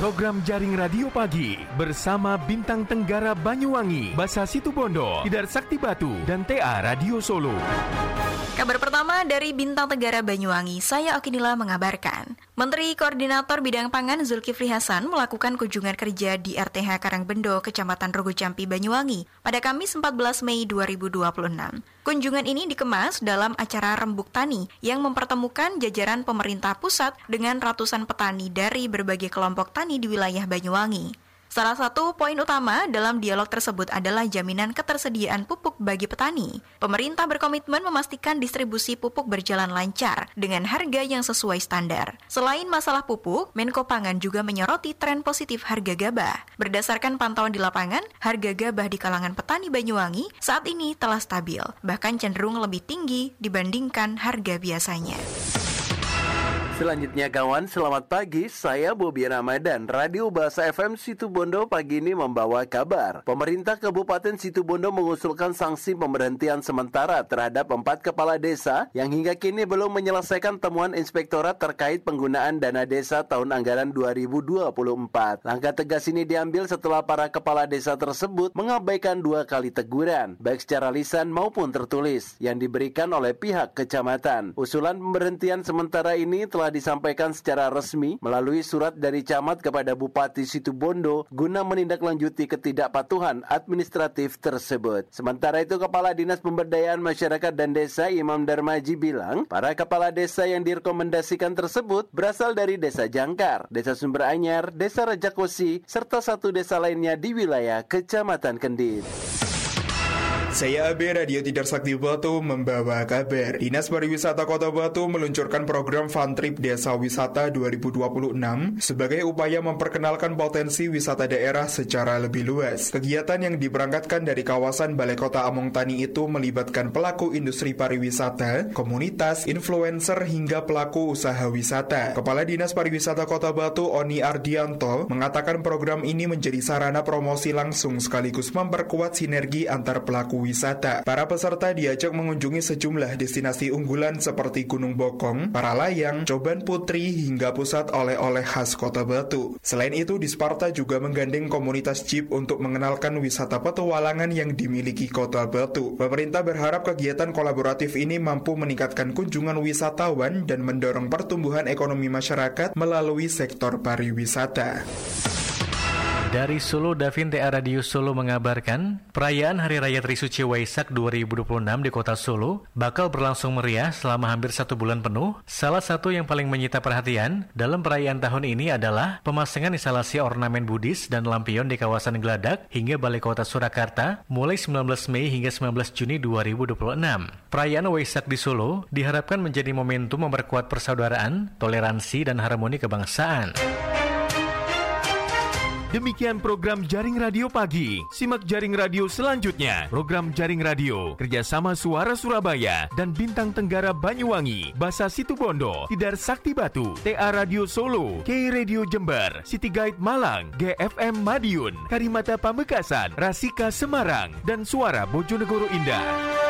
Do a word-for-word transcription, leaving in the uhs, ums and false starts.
Program Jaring Radio Pagi bersama Bintang Tenggara Banyuwangi, Basa Situbondo, Tidar Sakti Batu, dan T A Radio Solo. Kabar pertama dari Bintang Tenggara Banyuwangi, saya Okinila mengabarkan. Menteri Koordinator Bidang Pangan Zulkifli Hasan melakukan kunjungan kerja di R T H Karangbendo, Kecamatan Rogocampi, Banyuwangi pada Kamis empat belas Mei dua ribu dua puluh enam. Kunjungan ini dikemas dalam acara Rembuk Tani yang mempertemukan jajaran pemerintah pusat dengan ratusan petani dari berbagai kelompok tani di wilayah Banyuwangi. Salah satu poin utama dalam dialog tersebut adalah jaminan ketersediaan pupuk bagi petani. Pemerintah berkomitmen memastikan distribusi pupuk berjalan lancar dengan harga yang sesuai standar. Selain masalah pupuk, Menko Pangan juga menyoroti tren positif harga gabah. Berdasarkan pantauan di lapangan, harga gabah di kalangan petani Banyuwangi saat ini telah stabil, bahkan cenderung lebih tinggi dibandingkan harga biasanya. Selanjutnya kawan, selamat pagi, saya Bobi Ramadan. Radio Bahasa F M Situbondo pagi ini membawa kabar. Pemerintah Kabupaten Situbondo mengusulkan sanksi pemberhentian sementara terhadap empat kepala desa yang hingga kini belum menyelesaikan temuan inspektorat terkait penggunaan dana desa tahun anggaran dua ribu dua puluh empat. Langkah tegas ini diambil setelah para kepala desa tersebut mengabaikan dua kali teguran, baik secara lisan maupun tertulis, yang diberikan oleh pihak kecamatan. Usulan pemberhentian sementara ini telah disampaikan secara resmi melalui surat dari camat kepada Bupati Situbondo guna menindaklanjuti ketidakpatuhan administratif tersebut. Sementara itu, Kepala Dinas Pemberdayaan Masyarakat dan Desa Imam Darmaji bilang, para kepala desa yang direkomendasikan tersebut berasal dari Desa Jangkar, Desa Sumber Anyar, Desa Rajakosi, serta satu desa lainnya di wilayah Kecamatan Kendit. Saya Abe, Radio Tidar Sakti Batu membawa kabar. Dinas Pariwisata Kota Batu meluncurkan program Fun Trip Desa Wisata dua ribu dua puluh enam sebagai upaya memperkenalkan potensi wisata daerah secara lebih luas. Kegiatan yang diberangkatkan dari kawasan Balai Kota Among Tani itu melibatkan pelaku industri pariwisata, komunitas, influencer, hingga pelaku usaha wisata. Kepala Dinas Pariwisata Kota Batu, Oni Ardianto, mengatakan program ini menjadi sarana promosi langsung sekaligus memperkuat sinergi antar pelaku wisata. Para peserta diajak mengunjungi sejumlah destinasi unggulan seperti Gunung Bokong, Paralayang, Coban Putri, hingga pusat oleh-oleh khas Kota Batu. Selain itu, Disparta juga menggandeng komunitas Jeep untuk mengenalkan wisata petualangan yang dimiliki Kota Batu. Pemerintah berharap kegiatan kolaboratif ini mampu meningkatkan kunjungan wisatawan dan mendorong pertumbuhan ekonomi masyarakat melalui sektor pariwisata. Dari Solo, Davin T A Radio Solo mengabarkan, perayaan Hari Raya Trisuci Waisak dua ribu dua puluh enam di Kota Solo bakal berlangsung meriah selama hampir satu bulan penuh. Salah satu yang paling menyita perhatian dalam perayaan tahun ini adalah pemasangan instalasi ornamen Buddhis dan lampion di kawasan Gladak hingga Balai Kota Surakarta mulai sembilan belas Mei hingga sembilan belas Juni dua ribu dua puluh enam. Perayaan Waisak di Solo diharapkan menjadi momentum memperkuat persaudaraan, toleransi, dan harmoni kebangsaan. Demikian program Jaring Radio Pagi. Simak Jaring Radio selanjutnya. Program Jaring Radio kerjasama Suara Surabaya dan Bintang Tenggara Banyuwangi, Basa Situbondo, Tidar Sakti Batu, T A Radio Solo, K Radio Jember, City Guide Malang, G F M Madiun, Karimata Pamekasan, Rasika Semarang, dan Suara Bojonegoro Indah.